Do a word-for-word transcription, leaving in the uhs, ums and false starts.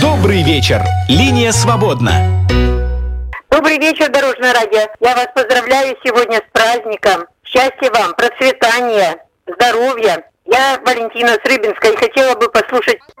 Добрый вечер. Линия свободна. Добрый вечер, Дорожное радио. Я вас поздравляю сегодня с праздником. Счастья вам, процветания, здоровья. Я Валентина с Рыбинска и хотела бы послушать